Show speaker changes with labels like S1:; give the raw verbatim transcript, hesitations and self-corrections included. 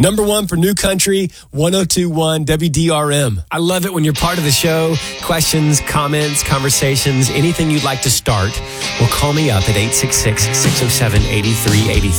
S1: Number one for New Country, one oh two point one W D R M. I love it when you're part of the show. Questions, comments, conversations, anything you'd like to start. Well, call me up at eight six six, six oh seven, eight three eight three.